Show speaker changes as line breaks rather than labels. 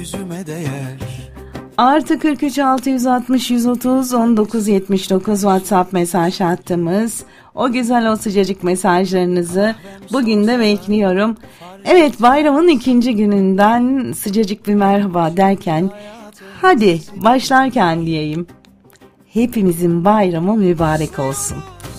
Yüzüme değer.
Artı 43 660 130 19 79 WhatsApp mesaj hattımız. O güzel o sıcacık mesajlarınızı bugün de bekliyorum. Evet, bayramın ikinci gününden sıcacık bir merhaba derken, hadi başlarken diyeyim. Hepimizin bayramı mübarek olsun.